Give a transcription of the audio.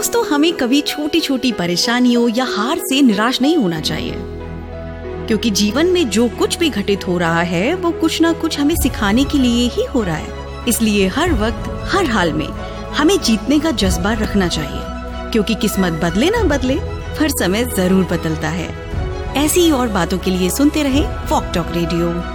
दोस्तों, हमें कभी छोटी छोटी परेशानियों या हार से निराश नहीं होना चाहिए, क्योंकि जीवन में जो कुछ भी घटित हो रहा है वो कुछ ना कुछ हमें सिखाने के लिए ही हो रहा है। इसलिए हर वक्त हर हाल में हमें जीतने का जज्बा रखना चाहिए, क्योंकि किस्मत बदले ना बदले पर समय जरूर बदलता है। ऐसी ही और बातों के लिए सुनते रहें फॉक टॉक रेडियो।